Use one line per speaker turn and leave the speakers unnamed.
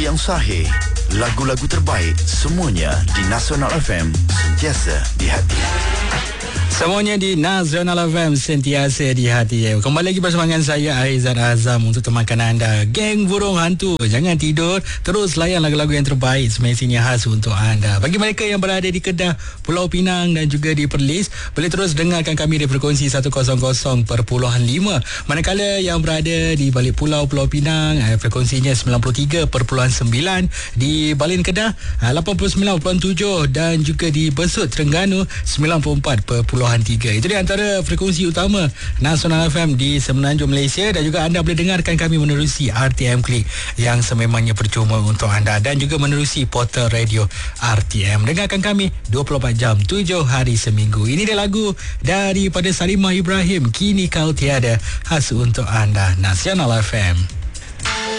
yang sahih, lagu-lagu terbaik, semuanya di Nasional FM, sentiasa di hati.
Semuanya di Nasional FM, sentiasa di hati. Kembali lagi bersama dengan saya Aizat Azam untuk temankan anda. Geng Burung Hantu, jangan tidur, terus layan lagu-lagu yang terbaik semestinya khas untuk anda. Bagi mereka yang berada di Kedah, Pulau Pinang dan juga di Perlis, boleh terus dengarkan kami di frekuensi 100.5. Manakala yang berada di balik Pulau Pinang, frekuensinya 93.9. Di Balin Kedah 89.7 dan juga di Besut Terengganu 94.3. Itu di antara frekuensi utama Nasional FM di Semenanjung Malaysia, dan juga anda boleh dengarkan kami menerusi RTM Klik yang sememangnya percuma untuk anda, dan juga menerusi portal radio RTM. Dengarkan kami 24 jam 7 hari seminggu. Ini dia lagu daripada Salimah Ibrahim, Kini Kau Tiada, khas untuk anda, Nasional FM.